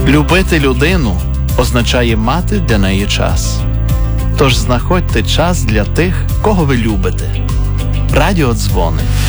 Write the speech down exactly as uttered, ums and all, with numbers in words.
Любити людину означає мати для неї час. Тож знаходьте час для тих, кого ви любите. Радіодзвони.